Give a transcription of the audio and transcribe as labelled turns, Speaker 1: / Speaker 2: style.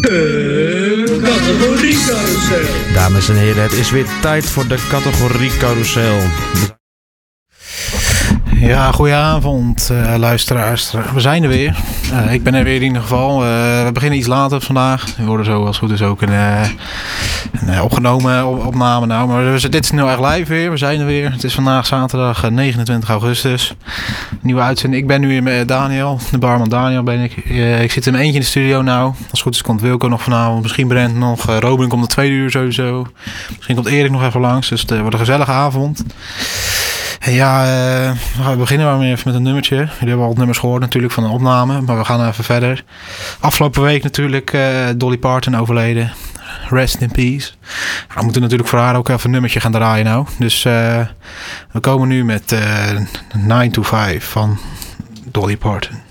Speaker 1: De categorie carousel.
Speaker 2: Dames en heren, het is weer tijd voor de categorie carousel.
Speaker 3: Ja, goedenavond luisteraars. We zijn er weer. Ik ben er weer in ieder geval. We beginnen iets later vandaag. We worden zo als het goed is ook een opgenomen opname nou. Maar dit is nu echt live weer. We zijn er weer. Het is vandaag zaterdag 29 augustus. Nieuwe uitzending. Ik ben nu met Daniel. De barman Daniel ben ik. Ik zit in mijn eentje in de studio nou. Als het goed is komt Wilco nog vanavond. Misschien Brent nog. Robin komt om 2 uur sowieso. Misschien komt Erik nog even langs. Dus het wordt een gezellige avond. Ja, we beginnen maar even met een nummertje. Jullie hebben al wat nummers gehoord natuurlijk van de opname. Maar we gaan even verder. Afgelopen week natuurlijk Dolly Parton overleden. Rest in peace. We moeten natuurlijk voor haar ook even een nummertje gaan draaien nou. Dus we komen nu met 9 to 5 van Dolly Parton.